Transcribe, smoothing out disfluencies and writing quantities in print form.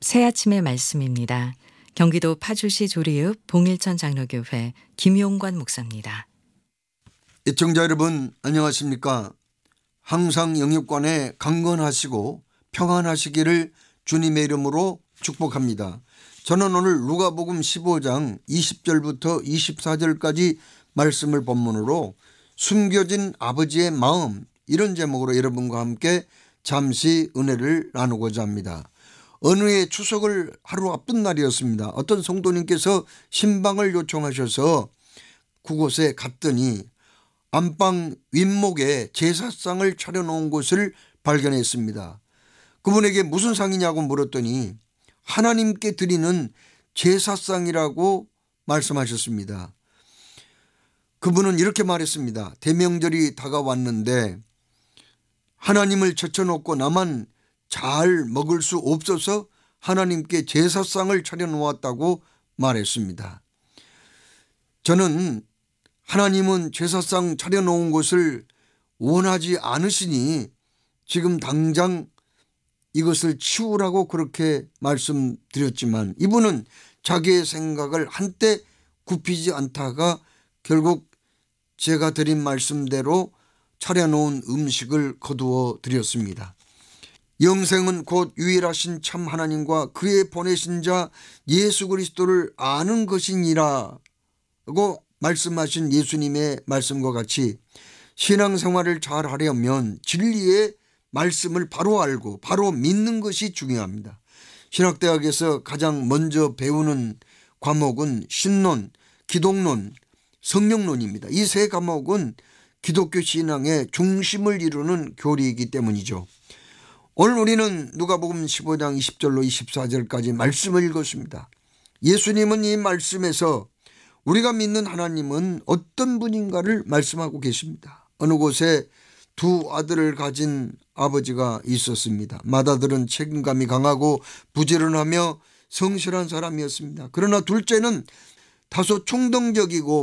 새아침의 말씀입니다. 경기도 파주시 조리읍 봉일천 장로교회 김용관 목사입니다. 애청자 여러분 안녕하십니까? 항상 영육간에 강건하시고 평안하시기를 주님의 이름으로 축복합니다. 저는 오늘 누가복음 15장 20절부터 24절까지 말씀을 본문으로 숨겨진 아버지의 마음, 이런 제목으로 여러분과 함께 잠시 은혜를 나누고자 합니다. 어느 해 추석을 하루 앞둔 날이었습니다. 어떤 성도님께서 신방을 요청하셔서 그곳에 갔더니 안방 윗목에 제사상을 차려놓은 곳을 발견했습니다. 그분에게 무슨 상이냐고 물었더니 하나님께 드리는 제사상이라고 말씀하셨습니다. 그분은 이렇게 말했습니다. 대명절이 다가왔는데 하나님을 제쳐놓고 나만 잘 먹을 수 없어서 하나님께 제사상을 차려놓았다고 말했습니다. 저는 하나님은 제사상 차려놓은 것을 원하지 않으시니 지금 당장 이것을 치우라고 그렇게 말씀드렸지만 이분은 자기의 생각을 한때 굽히지 않다가 결국 제가 드린 말씀대로 차려놓은 음식을 거두어 드렸습니다. 영생은 곧 유일하신 참 하나님과 그의 보내신 자 예수 그리스도를 아는 것이니라고 말씀하신 예수님의 말씀과 같이 신앙생활을 잘 하려면 진리의 말씀을 바로 알고 바로 믿는 것이 중요합니다. 신학대학에서 가장 먼저 배우는 과목은 신론, 기독론, 성령론입니다. 이 세 과목은 기독교 신앙의 중심을 이루는 교리이기 때문이죠. 오늘 우리는 누가복음 15장 20절로 24절까지 말씀을 읽었습니다. 예수님은 이 말씀에서 우리가 믿는 하나님은 어떤 분인가를 말씀하고 계십니다. 어느 곳에 두 아들을 가진 아버지가 있었습니다. 맏아들은 책임감이 강하고 부지런하며 성실한 사람이었습니다. 그러나 둘째는 다소 충동적이고